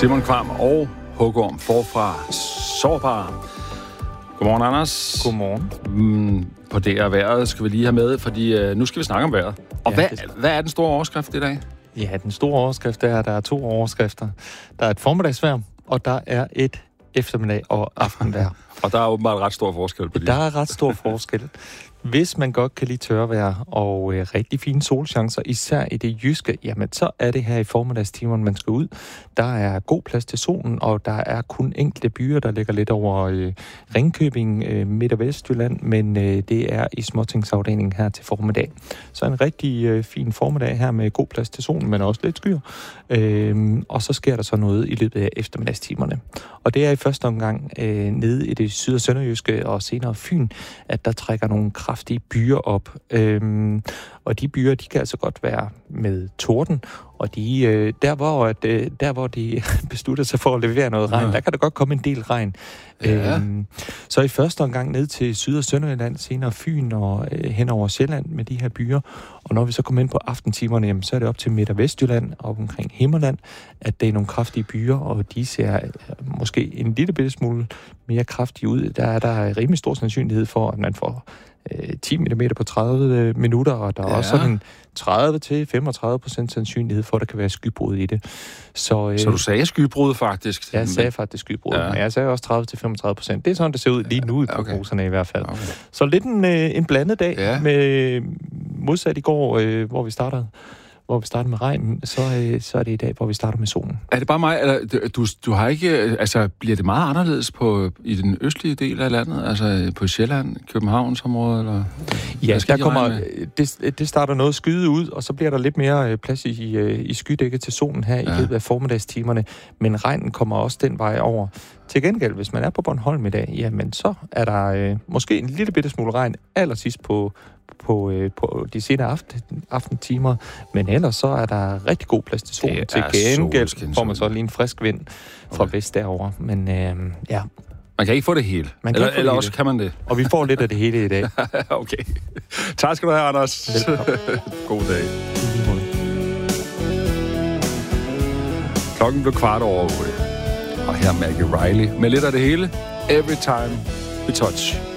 Simon Kvam og Hågorm forfra Sårbar. Godmorgen, Anders. Godmorgen. På det her vejret skal vi lige have med, fordi nu skal vi snakke om vejret. Og ja, hvad er den store overskrift i dag? Ja, den store overskrift er, at der er 2 overskrifter. Der er et formiddagsvejr, og der er et eftermiddag- og aftenvejr. Og der er åbenbart ret stor forskel på det. Der er ret stor forskel. Hvis man godt kan lide tørvejr og rigtig fine solchancer, især i det jyske, jamen så er det her i formiddagstimerne, man skal ud. Der er god plads til solen, og der er kun enkelte byer, der ligger lidt over Ringkøbing, Midt- og Vestjylland, men det er i småtingsafdelingen her til formiddag. Så en rigtig fin formiddag her med god plads til solen, men også lidt skyer. Og så sker der så noget i løbet af eftermiddagstimerne. Og det er i første omgang nede i det syd- og sønderjyske og senere Fyn, at der trækker nogle kraftige byer op. Og de byer, de kan altså godt være med torden, og de, der hvor de beslutter sig for at levere noget regn, der kan der godt komme en del regn. Ja. Så i første omgang ned til Syd- og Sønderjylland, senere Fyn og hen over Sjælland med de her byer. Og når vi så kommer ind på aftentimerne, jamen, så er det op til Midt- og Vestjylland og omkring Himmerland, at det er nogle kraftige byer, og de ser måske en lille bitte smule mere kraftige ud. Der er der rimelig stor sandsynlighed for, at man får 10 mm på 30 minutter, og der er også sådan en 30-35% sandsynlighed for, at der kan være skybrud i det. Så du sagde skybrud faktisk? Jeg sagde faktisk skybrud, men jeg sagde også 30-35%. Det er sådan, det ser ud lige nu i prognoserne i hvert fald. Okay. Så lidt en blandet dag, med modsat i går, hvor vi startede med regnen, så er det i dag, hvor vi starter med solen. Er det bare mig, eller du har ikke, altså bliver det meget anderledes i den østlige del af landet, altså på Sjælland, Københavnsområdet, eller? Ja, der kommer, det starter noget skyde ud, og så bliver der lidt mere plads i skydækket til solen her i løbet af formiddagstimerne, men regnen kommer også den vej over. Til gengæld, hvis man er på Bornholm i dag, jamen så er der måske en lille bitte smule regn allersidst på de senere aftentimer, men ellers så er der rigtig god plads til solen. Til gengæld får man så lige en frisk vind fra vest derover, men ja. Man kan ikke få det hele. Eller også kan man det. Og vi får lidt af det hele i dag. Okay. Tak skal du have, Anders. God dag. Klokken blev 7:15. Og her Maggie Riley med lidt af det hele. Every time we touch.